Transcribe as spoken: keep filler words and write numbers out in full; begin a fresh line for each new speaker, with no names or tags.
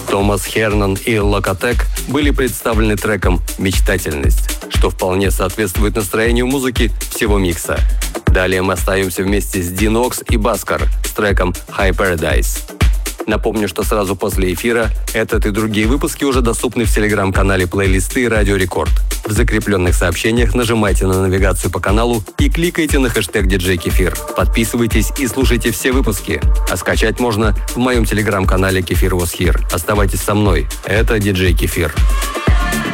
Томас Хернан и Локотек были представлены треком «Мечтательность», что вполне соответствует настроению музыки всего микса. Далее мы остаемся вместе с Динокс и Баскар с треком «High Paradise». Напомню, что сразу после эфира этот и другие выпуски уже доступны в телеграм-канале плейлисты «Радио Рекорд». В закрепленных сообщениях нажимайте на навигацию по каналу и кликайте на хэштег «Диджей Кефир». Подписывайтесь и слушайте все выпуски. А скачать можно в моем телеграм-канале «Кефир Was Here». Оставайтесь со мной. Это Диджей Кефир.